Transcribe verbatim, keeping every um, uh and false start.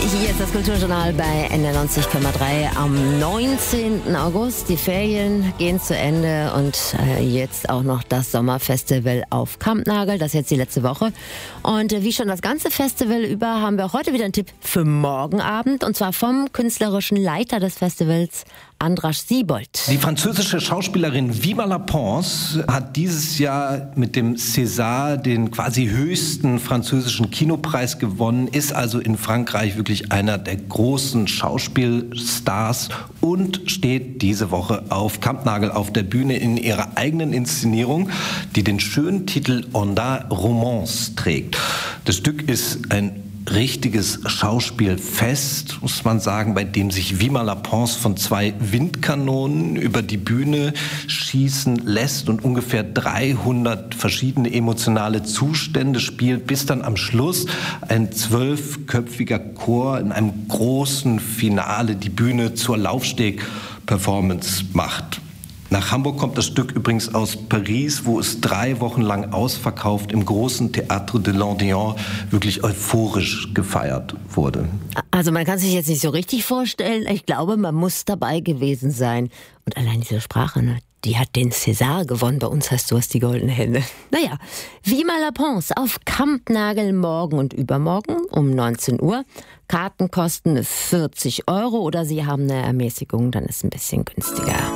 Hier ist das Kulturjournal bei N neunzig Komma drei am neunzehnten August. Die Ferien gehen zu Ende und äh, jetzt auch noch das Sommerfestival auf Kampnagel. Das ist jetzt die letzte Woche. Und äh, wie schon das ganze Festival über haben wir auch heute wieder einen Tipp für morgen Abend. Und zwar vom künstlerischen Leiter des Festivals, Andras Siebold. Die französische Schauspielerin Viva la Pons hat dieses Jahr mit dem César den quasi höchsten französischen Kinopreis gewonnen, ist also in Frankreich wirklich einer der großen Schauspielstars und steht diese Woche auf Kampnagel auf der Bühne in ihrer eigenen Inszenierung, die den schönen Titel Onda Romance trägt. Das Stück ist ein richtiges Schauspielfest, muss man sagen, bei dem sich Viva la Pons von zwei Windkanonen über die Bühne schießen lässt und ungefähr dreihundert verschiedene emotionale Zustände spielt, bis dann am Schluss ein zwölfköpfiger Chor in einem großen Finale die Bühne zur Laufsteg-Performance macht. Nach Hamburg kommt das Stück übrigens aus Paris, wo es drei Wochen lang ausverkauft im großen Théâtre de l'Odéon wirklich euphorisch gefeiert wurde. Also man kann sich jetzt nicht so richtig vorstellen. Ich glaube, man muss dabei gewesen sein. Und allein diese Sprache, ne? Die hat den César gewonnen. Bei uns heißt sowas die goldene Hände. Naja, Viva la Pons auf Kampnagel morgen und übermorgen um neunzehn Uhr. Karten kosten vierzig Euro oder Sie haben eine Ermäßigung, dann ist es ein bisschen günstiger.